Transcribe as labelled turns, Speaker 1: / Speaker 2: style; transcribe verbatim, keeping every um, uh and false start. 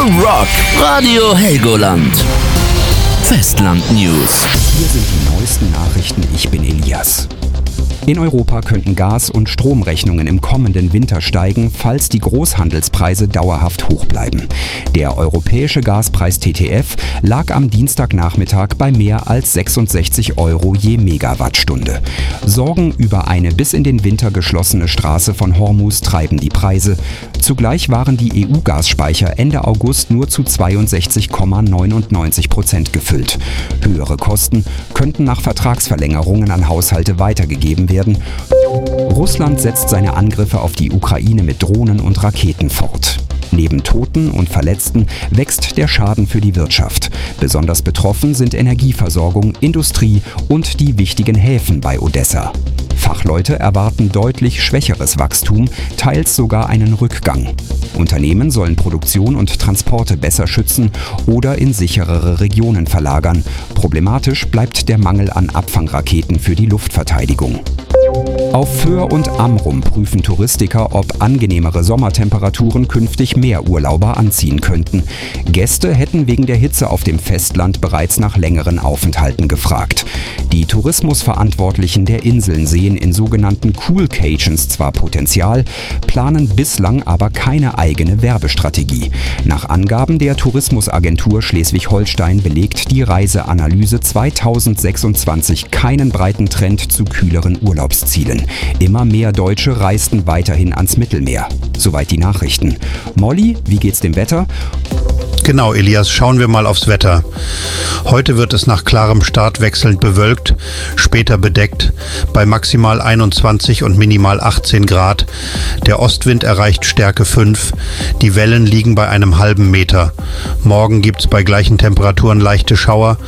Speaker 1: Rock, Radio Helgoland. Festland News.
Speaker 2: Hier sind die neuesten Nachrichten. Ich bin Elias. In Europa könnten Gas- und Stromrechnungen im kommenden Winter steigen, falls die Großhandelspreise dauerhaft hoch bleiben. Der europäische Gaspreis T T F lag am Dienstagnachmittag bei mehr als sechsundsechzig Euro je Megawattstunde. Sorgen über eine bis in den Winter geschlossene Straße von Hormuz treiben die Preise. Zugleich waren die E U-Gasspeicher Ende August nur zu zweiundsechzig Komma neunundneunzig Prozent gefüllt. Höhere Kosten könnten nach Vertragsverlängerungen an Haushalte weitergegeben werden. Russland setzt seine Angriffe auf die Ukraine mit Drohnen und Raketen fort. Neben Toten und Verletzten wächst der Schaden für die Wirtschaft. Besonders betroffen sind Energieversorgung, Industrie und die wichtigen Häfen bei Odessa. Fachleute erwarten deutlich schwächeres Wachstum, teils sogar einen Rückgang. Unternehmen sollen Produktion und Transporte besser schützen oder in sicherere Regionen verlagern. Problematisch bleibt der Mangel an Abfangraketen für die Luftverteidigung. Auf Föhr und Amrum prüfen Touristiker, ob angenehmere Sommertemperaturen künftig mehr Urlauber anziehen könnten. Gäste hätten wegen der Hitze auf dem Festland bereits nach längeren Aufenthalten gefragt. Die Tourismusverantwortlichen der Inseln sehen in sogenannten Cool Cations zwar Potenzial, planen bislang aber keine eigene Werbestrategie. Nach Angaben der Tourismusagentur Schleswig-Holstein belegt die Reiseanalyse zweitausendsechsundzwanzig keinen breiten Trend zu kühleren Urlaubszielen. Immer mehr Deutsche reisten weiterhin ans Mittelmeer. Soweit die Nachrichten. Molly, wie geht's dem Wetter?
Speaker 3: Genau, Elias, schauen wir mal aufs Wetter. Heute wird es nach klarem Start wechselnd bewölkt, später bedeckt, bei maximal einundzwanzig und minimal achtzehn Grad. Der Ostwind erreicht Stärke fünf, die Wellen liegen bei einem halben Meter. Morgen gibt's bei gleichen Temperaturen leichte Schauer.